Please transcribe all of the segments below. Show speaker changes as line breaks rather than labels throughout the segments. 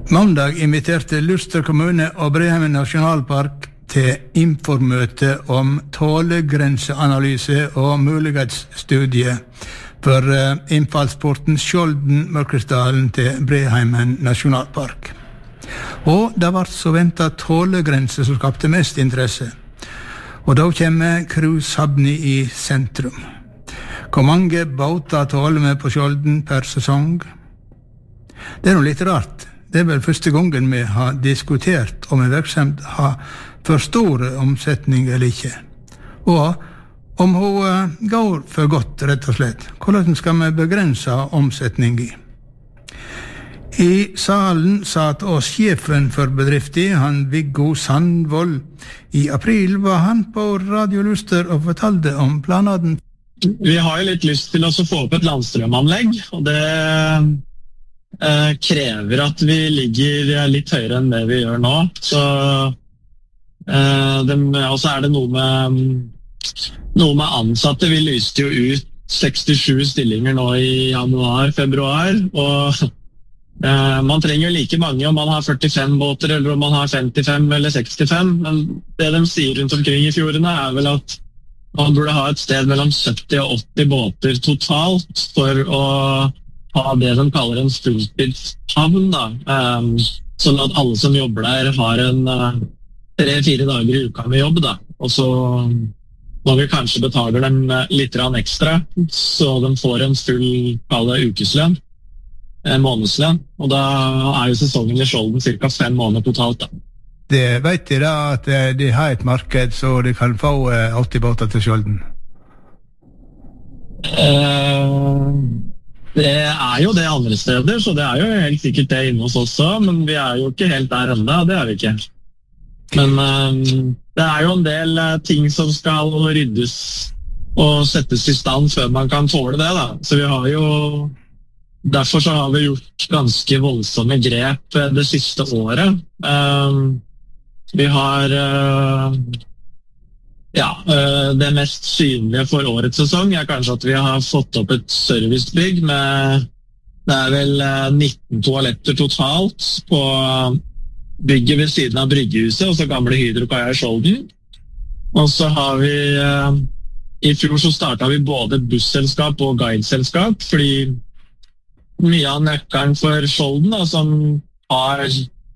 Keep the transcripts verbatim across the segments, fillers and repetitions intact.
Mandag inviterte Luster kommune og Breheimen nasjonalpark til informøte om tålegrenseanalyse og mulighetsstudie for innfallsporten Skjolden-Mørkesdalen til Breheimen nasjonalpark. Og det var så ventet tålegrense som skapte mest interesse. Og da kommer cruisehavni i sentrum. Hvor mange båter tåler vi på Skjolden per sesong? Det er noe litt rart. Det er vel første gangen vi har diskutert om en virksomhet har for stor omsetning eller ikke. Og om hun går for godt, rett og slett. Hvordan skal vi begrense omsetning i? I salen satt oss sjefen for bedriften, han Viggo Sandvold. I april var han på Radio Luster og fortalte om planene.
Vi har jo litt lyst til å få opp et landstrømanlegg, og det eh, krever at vi ligger litt høyere enn det vi gjør nå. Så eh, det, også er det noe med, noe med ansatte. Vi lyste jo ut sekstisju stillinger nå i januar, februar, og eh, man trenger jo like mange om man har førtifem båter, eller om man har femtifem eller sekstifem. Men det de sier rundt omkring i fjordene er vel at man burde ha et sted mellom sytti og åtti båter totalt for å ha det de kaller en fulltidshavn, da. Um, sånn at alle som jobber der har en uh, tre-fire dager i uka med jobb, da. Og så må vi kanskje betale dem litt ekstra, så de får en full kalle ukeslønn, en månedslønn. Og da er jo sesongen i Skjolden cirka fem måneder totalt, da.
Det vet de da, at de har et marked, så de kan få åtti båter til Skjolden?
Uh, det er jo det andre steder, så det er jo helt sikkert det inne hos oss også, men vi er jo ikke helt der enda, det er vi ikke. Men uh, det er jo en del uh, ting som skal ryddes og settes i stand før man kan tåle det, da. Så vi har jo, derfor så har vi gjort ganske voldsomme grep det siste året. Uh, Vi har uh, ja, uh, det mest synlige for årets sesong er kanskje at vi har fått opp et servicebygg med, det er vel uh, nitten toaletter totalt på bygget ved siden av Bryggehuset, og så gamle Hydrokaia i Skjolden. Og så har vi, uh, i fjor så startet vi både busselskap og guideselskap, fordi mye av nøkkelen for Skjolden da, som har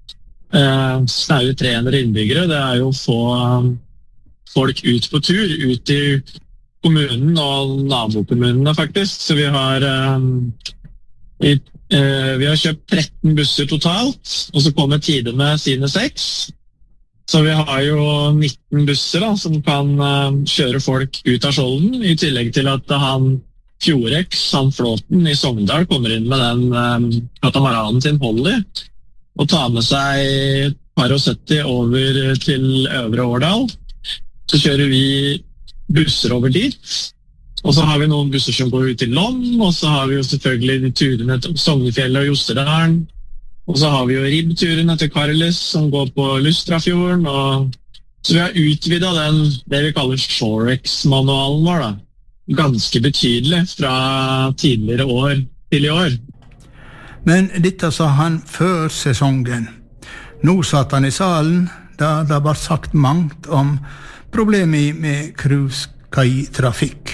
Uh, snaue tre hundre innbyggere, det er jo å få um, folk ut på tur, ut i kommunen og nabokommunene faktisk. Så vi har um, vi, uh, vi har kjøpt tretten busser totalt, og så kommer Tidene sine seks. Så vi har jo nitten busser da, som kan uh, kjøre folk ut av Skjolden, i tillegg til at han Fjordex, han Flåten i Sogndal, kommer inn med den um, katamaranen sin Holly, og ta med seg et par og sytti over til Øvre Årdal. Så kjører vi busser over dit, og så har vi noen busser som går ut til Lom, og så har vi jo selvfølgelig de turene til Sognefjellet og Jostedalen, og så har vi jo ribbturene til Karlis som går på Lustrafjorden, og så vi har utvidet den, det vi kaller Shorex-manualen vår da, ganske betydelig fra tidligere år til i år.
Men dette sa han før sesongen. Nå satt han i salen, da det var sagt mangt om problemet med cruisekaitrafikk.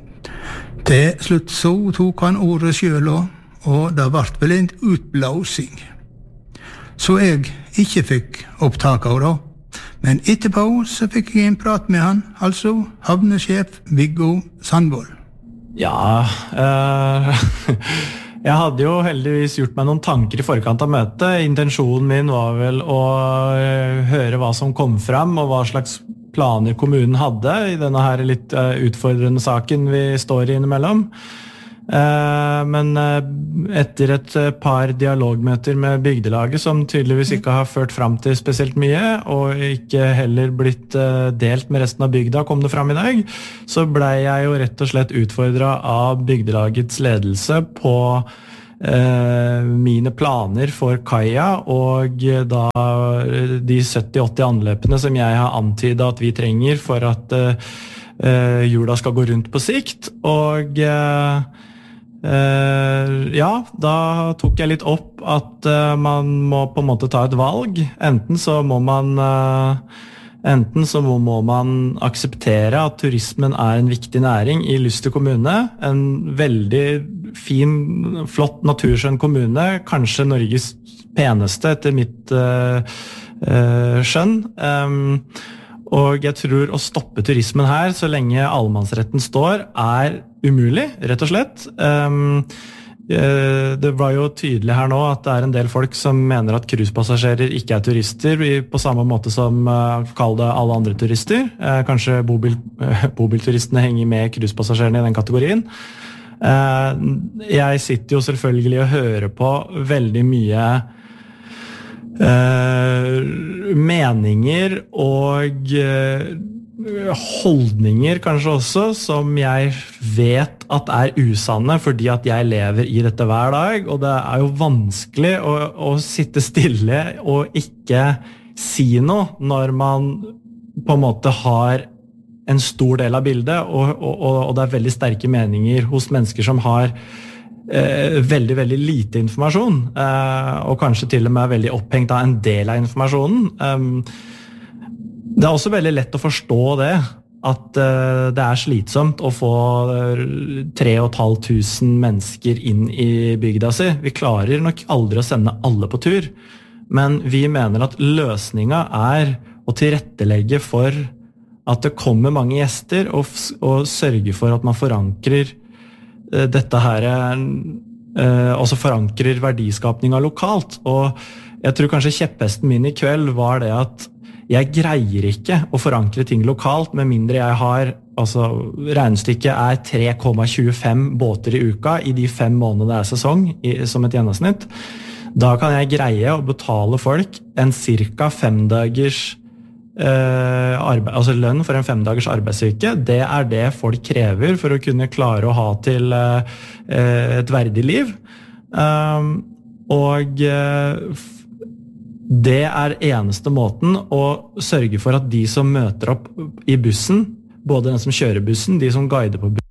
Til slutt så tok han ordet selv også, og det ble vel en utblåsing. Så jeg ikke fikk opptak av det. Men etterpå så fikk jeg en prat med han, altså havnesjef Viggo Sandvold.
Ja, eh... Jeg hadde jo heldigvis gjort meg noen tanker i forkant av møtet. Intensjonen min var vel å høre hva som kom frem, og hva slags planer kommunen hadde i denne her litt utfordrende saken vi står i innimellom. Men etter et par dialogmøter med bygdelaget, som tydeligvis ikke har ført frem til spesielt mye, og ikke heller blitt delt med resten av bygda, kom det frem i dag, så ble jeg jo rett og slett utfordret av bygdelagets ledelse på mine planer for kaia, og da de sytti åtti anløpene som jeg har antydet at vi trenger for at hjula skal gå rundt på sikt, og Uh, ja, da tok jeg litt opp at uh, man må på en måte ta et valg. Enten så må man uh, enten så må, må man akseptere at turismen er en viktig næring i Luster kommune. En veldig fin, flott, naturskjønn kommune. Kanskje Norges peneste etter mitt uh, uh, skjønn. Um, og jeg tror å stoppe turismen her så lenge allemannsretten står er umulig, rett og slett. Um, det var jo tydelig her nå at det er en del folk som mener at cruisepassasjerer ikke er turister, på samme måte som uh, kall det alle andre turister. Uh, kanskje bobil, uh, bobilturistene henger med cruisepassasjerene i den kategorien. Uh, jeg sitter jo selvfølgelig og hører på veldig mye uh, meninger og uh, holdninger kanskje også, som jeg vet at er usanne, fordi at jeg lever i dette hver dag, og det er jo vanskelig å, å sitte stille og ikke si noe når man på en måte har en stor del av bildet, og, og, og det er veldig sterke meninger hos mennesker som har eh, veldig, veldig lite informasjon, eh, og kanskje til og med veldig opphengt av en del av informasjonen. Um, Det er også veldig lett å forstå det, at uh, det er slitsomt å få tre og et halvt tusen mennesker inn i bygda si. Vi klarer nok aldri å sende alle på tur, men vi mener at løsningen er å tilrettelegge for at det kommer mange gjester, og, og sørge for at man forankrer uh, dette her, uh, også forankrer verdiskapningen lokalt. Og jeg tror kanskje kjepphesten min i kveld var det at jeg greier ikke å forankre ting lokalt, med mindre jeg har, altså regnestykket er tre komma tjuefem båter i uka i de fem månedene det er sesong, i, som et gjennomsnitt. Da kan jeg greie å betale folk en cirka fem dagers eh, arbeid, altså lønn for en fem dagers arbeidsuke. Det er det folk krever for å kunne klare å ha til eh, et verdig liv. Um, og eh, det er eneste måten å sørge for at de som møter opp i bussen, både den som kjører bussen, de som guider på bussen,